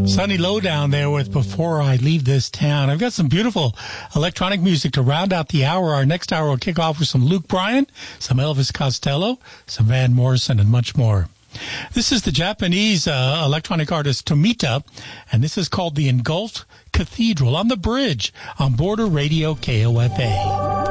Sunny Lowdown there with Before I Leave This Town. I've got some beautiful electronic music to round out the hour. Our next hour will kick off with some Luke Bryan, some Elvis Costello, some Van Morrison, and much more. This is the Japanese electronic artist Tomita, and this is called The Engulfed Cathedral on the Bridge on Border Radio KOFA.